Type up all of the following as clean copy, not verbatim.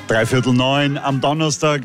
8:45 am Donnerstag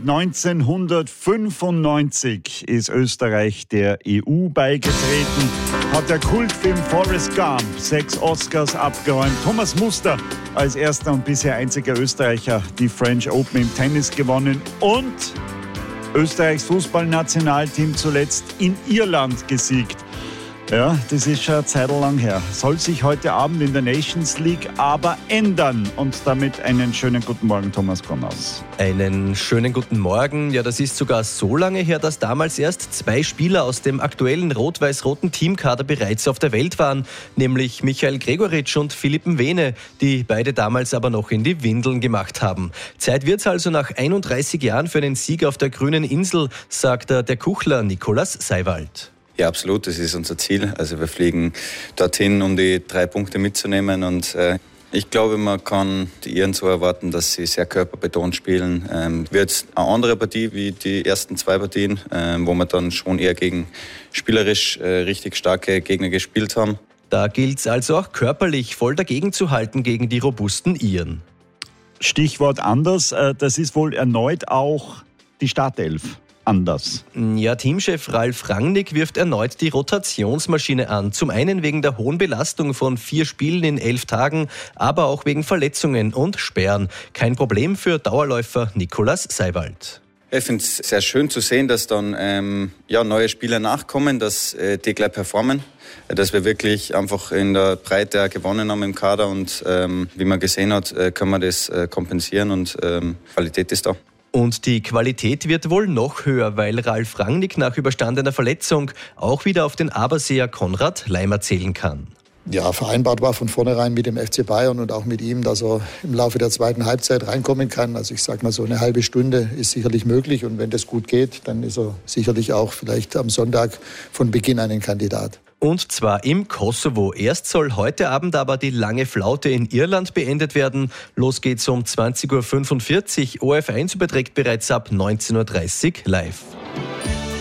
1995 ist Österreich der EU beigetreten, hat der Kultfilm Forrest Gump 6 Oscars abgeräumt. Thomas Muster als erster und bisher einziger Österreicher die French Open im Tennis gewonnen und Österreichs Fußballnationalteam zuletzt in Irland gesiegt. Ja, das ist schon eine Zeit lang her. Soll sich heute Abend in der Nations League aber ändern. Und damit einen schönen guten Morgen, Thomas Konnaus. Einen schönen guten Morgen. Ja, das ist sogar so lange her, dass damals erst 2 Spieler aus dem aktuellen rot-weiß-roten Teamkader bereits auf der Welt waren. Nämlich Michael Gregoritsch und Philipp Mwene, die beide damals aber noch in die Windeln gemacht haben. Zeit wird's also nach 31 Jahren für einen Sieg auf der grünen Insel, sagt der Kuchler Nikolaus Seiwald. Ja, absolut, das ist unser Ziel. Also wir fliegen dorthin, um die 3 Punkte mitzunehmen und ich glaube, man kann die Iren so erwarten, dass sie sehr körperbetont spielen. Wird eine andere Partie wie die ersten 2 Partien, wo wir dann schon eher gegen spielerisch richtig starke Gegner gespielt haben. Da gilt es also auch körperlich voll dagegen zu halten gegen die robusten Iren. Stichwort anders, das ist wohl erneut auch die Startelf. Anders. Ja, Teamchef Ralf Rangnick wirft erneut die Rotationsmaschine an. Zum einen wegen der hohen Belastung von 4 Spielen in 11 Tagen, aber auch wegen Verletzungen und Sperren. Kein Problem für Dauerläufer Nikolaus Seiwald. Ich finde es sehr schön zu sehen, dass dann neue Spieler nachkommen, dass die gleich performen. Dass wir wirklich einfach in der Breite gewonnen haben im Kader und wie man gesehen hat, können wir das kompensieren und Qualität ist da. Und die Qualität wird wohl noch höher, weil Ralf Rangnick nach überstandener Verletzung auch wieder auf den Aberseer Konrad Laimer zählen kann. Ja, vereinbart war von vornherein mit dem FC Bayern und auch mit ihm, dass er im Laufe der zweiten Halbzeit reinkommen kann. Also ich sage mal, so eine halbe Stunde ist sicherlich möglich und wenn das gut geht, dann ist er sicherlich auch vielleicht am Sonntag von Beginn ein Kandidat. Und zwar im Kosovo. Erst soll heute Abend aber die lange Flaute in Irland beendet werden. Los geht's um 20:45 Uhr. ORF1 überträgt bereits ab 19:30 Uhr live.